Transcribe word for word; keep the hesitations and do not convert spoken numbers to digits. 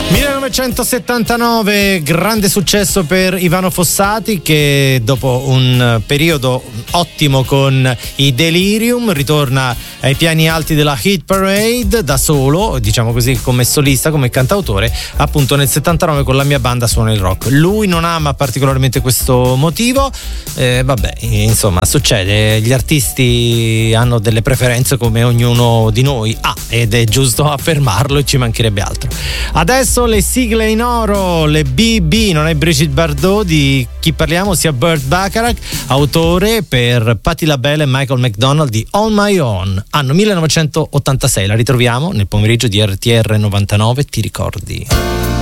millenovecentosettantanove, grande successo per Ivano Fossati, che dopo un periodo ottimo con i Delirium ritorna ai piani alti della hit parade da solo, diciamo così, come solista, come cantautore. Appunto nel settantanove con La mia banda suona il rock. Lui non ama particolarmente questo motivo, eh, vabbè, insomma, succede, gli artisti hanno delle preferenze come ognuno di noi ha, ed è giusto affermarlo e ci mancherebbe altro. Adesso le sigle in oro, le B B, non è Brigitte Bardot, di chi parliamo, sia Burt Bacharach, autore per Patti LaBelle e Michael McDonald di On My Own, anno millenovecentottantasei. La ritroviamo nel pomeriggio di R T R novantanove, ti ricordi?